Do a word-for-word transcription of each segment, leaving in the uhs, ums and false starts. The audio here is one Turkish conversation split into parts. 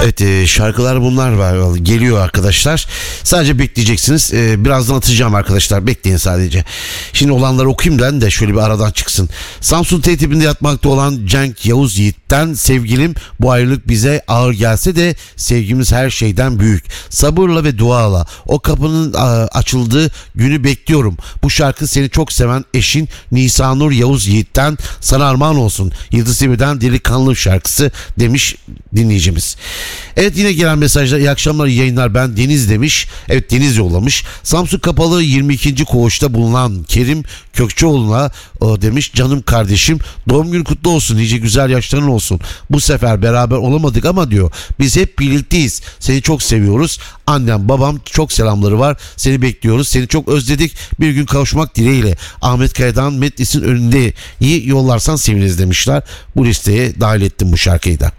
Evet, e, şarkılar bunlar var. Geliyor arkadaşlar. Sadece bekleyeceksiniz. E, birazdan atacağım arkadaşlar. Bekleyin sadece. Şimdi olanları okuyayım ben de şöyle bir aradan çıksın. Samsun tertibinde yatmakta olan Cenk Yavuz Yiğit'ten sevgilim bu ayrılık bize ağır gelse de sevgimiz her şeyden büyük. Sabırla ve duayla o kapının a, açıldığı günü bekliyorum. Bu şarkı seni çok seven eşin Nisanur Yavuz Yiğit'ten sana armağan olsun. Yıldız T V'den Delikanlı şarkısı demiş dinleyicimiz. Evet, yine gelen mesajlar: iyi akşamlar, iyi yayınlar, ben Deniz demiş. Evet, Deniz yollamış. Samsun Kapalı yirmi ikinci koğuşta bulunan Kerim Kökçeoğlu'na o demiş, canım kardeşim doğum günü kutlu olsun, nice güzel yaşların olsun. Bu sefer beraber olamadık ama diyor biz hep birlikteyiz. Seni çok seviyoruz. Annem babam çok selamları var. Seni bekliyoruz. Seni çok özledik. Bir gün kavuşmak dileğiyle. Ahmet Kaya'dan Metlis'in önünde iyi yollarsan seviniriz demişler. Bu listeye dahil ettim bu şarkıyı da.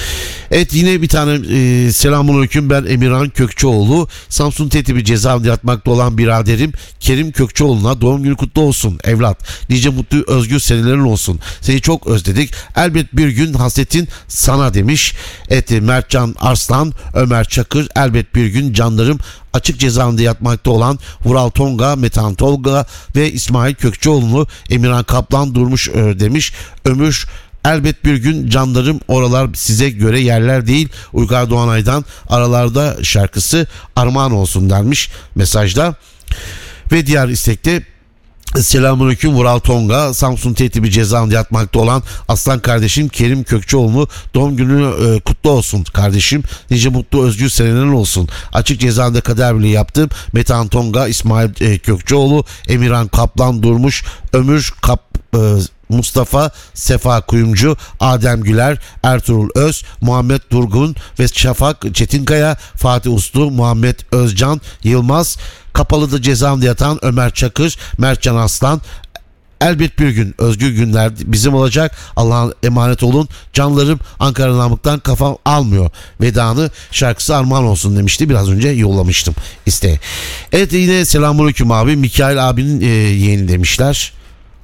Evet, yine bir tane e, selamünaleyküm, ben Emirhan Kökçeoğlu. Samsun tertibi cezaevinde yatmakta olan biraderim Kerim Kökçeoğlu'na doğum günü kutlu olsun evlat. Nice mutlu özgür senelerin olsun. Seni çok özledik. Elbet bir gün hasretin sana demiş. Evet, Mertcan Arslan, Ömer Çakır, elbet bir gün canlarım. Açık cezaevinde yatmakta olan Vural Tonga, Metehan Tolga ve İsmail Kökçeoğlu'nu Emirhan Kaplan Durmuş e, demiş. Ömür elbet bir gün canlarım, oralar size göre yerler değil. Uygar Doğanay'dan aralarda şarkısı armağan olsun denmiş mesajda. Ve diğer istekte: selamünaleyküm Vural Tonga, Samsun tertibi cezaevinde yatmakta olan aslan kardeşim Kerim Kökçeoğlu doğum günü e, kutlu olsun kardeşim. Nice mutlu özgür senelerin olsun. Açık cezaevinde kader birliği yaptım. Metehan Tonga, İsmail e, Kökçeoğlu, Emirhan Kaplan Durmuş, Ömür Kap e, Mustafa Sefa Kuyumcu, Adem Güler, Ertuğrul Öz, Muhammed Durgun ve Şafak Çetinkaya, Fatih Uslu, Muhammed Özcan Yılmaz, Kapalı'da cezaevinde yatan Ömer Çakır, Mertcan Aslan. Elbet bir gün özgür günler bizim olacak. Allah'a emanet olun. Canlarım, Ankara Namık'tan kafam almıyor. Vedanı şarkısı armağan olsun demişti. Biraz önce yollamıştım isteği. Evet, yine selamünaleyküm abi. Mikail abinin e, yeğeni demişler.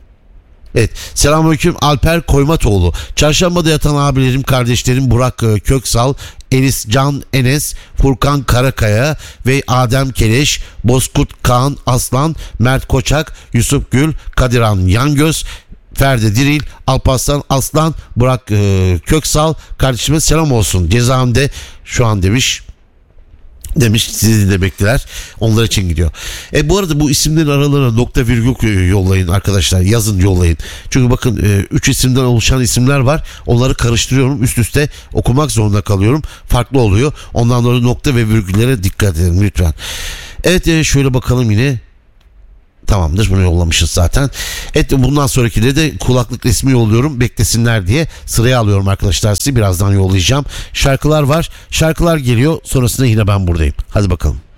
Evet, selamünaleyküm Alper Koymatoğlu. Çarşambada yatan abilerim, kardeşlerim Burak e, Köksal, Enis Can Enes, Furkan Karakaya ve Adem Keleş, Bozkurt Kaan Aslan, Mert Koçak, Yusuf Gül, Kadiran Yangöz, Ferdi Diril, Alparslan Aslan, Burak e, Köksal kardeşime selam olsun. Cezaevinde şu an demiş. Demiş, sizi de bekler. Onlar için gidiyor. E bu arada bu isimlerin aralarına nokta virgül yollayın arkadaşlar. Yazın, yollayın. Çünkü bakın üç e, isimden oluşan isimler var. Onları karıştırıyorum. Üst üste okumak zorunda kalıyorum. Farklı oluyor. Ondan dolayı nokta ve virgüllere dikkat edin lütfen. Evet, e, şöyle bakalım yine. Tamamdır, bunu yollamışız zaten. Evet, bundan sonrakileri de kulaklık resmi yolluyorum, beklesinler diye sıraya alıyorum arkadaşlar, sizi birazdan yollayacağım. Şarkılar var, şarkılar geliyor, sonrasında yine ben buradayım. Hadi bakalım.